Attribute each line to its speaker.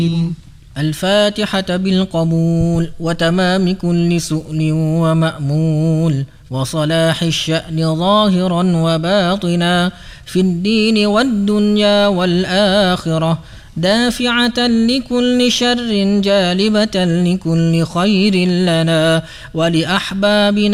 Speaker 1: الفاتحة بالقبول وتمام كل سؤل ومأمول وصلاح الشأن ظاهرا وباطنا في الدين والدنيا والآخرة دافعة لكل شر جالبة لكل خير لنا ولأحبابنا